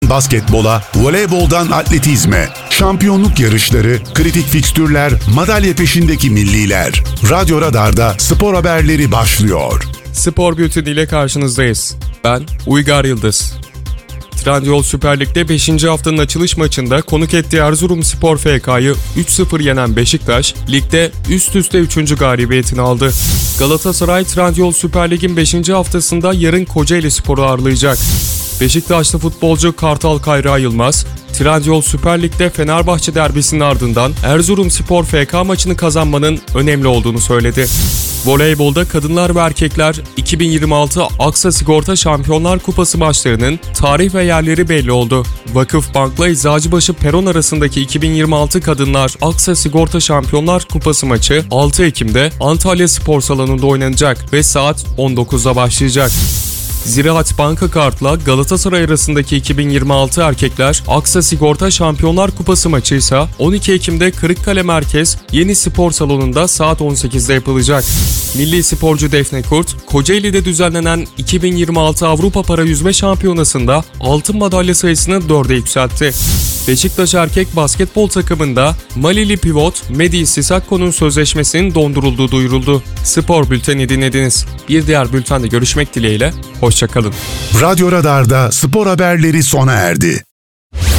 basketbola, voleyboldan atletizme, şampiyonluk yarışları, kritik fikstürler, madalya peşindeki milliler. Radyo Radar'da spor haberleri başlıyor. Spor Bülteni ile karşınızdayız. Ben Uygar Yıldız. Trendyol Süper Lig'de 5. haftanın açılış maçında konuk ettiği Erzurumspor FK'yı 3-0 yenen Beşiktaş, ligde üst üste 3. galibiyetini aldı. Galatasaray, Trendyol Süper Lig'in 5. haftasında yarın Kocaelispor'u ağırlayacak. Beşiktaşlı futbolcu Kartal Kayra Yılmaz, Trendyol Süper Lig'de Fenerbahçe derbisinin ardından Erzurumspor FK maçını kazanmanın önemli olduğunu söyledi. Voleybolda kadınlar ve erkekler 2026 Aksa Sigorta Şampiyonlar Kupası maçlarının tarih ve yerleri belli oldu. Vakıfbank'la Eczacıbaşı Peron arasındaki 2026 Kadınlar Aksa Sigorta Şampiyonlar Kupası maçı 6 Ekim'de Antalya Spor Salonu'nda oynanacak ve saat 19'da başlayacak. Ziraat Banka Kart'la Galatasaray arasındaki 2026 Erkekler Aksa Sigorta Şampiyonlar Kupası maçı ise 12 Ekim'de Kırıkkale Merkez Yeni Spor Salonu'nda saat 18'de yapılacak. Milli sporcu Defne Kurt, Kocaeli'de düzenlenen 2026 Avrupa Para Yüzme Şampiyonası'nda altın madalya sayısını 4'e yükseltti. Beşiktaş erkek basketbol takımında Malili pivot Medi Sissako'nun sözleşmesinin dondurulduğu duyuruldu. Spor Bülteni dinlediniz. Bir diğer bültende görüşmek dileğiyle, hoşça kalın. Radyo Radar'da spor haberleri sona erdi.